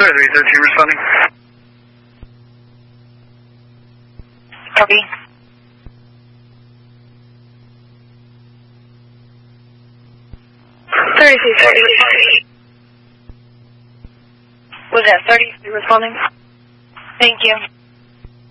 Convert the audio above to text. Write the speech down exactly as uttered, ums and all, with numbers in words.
thirty-three thirteen responding. Copy. thirty-three forty responding. Was that thirty-three responding? Thank you.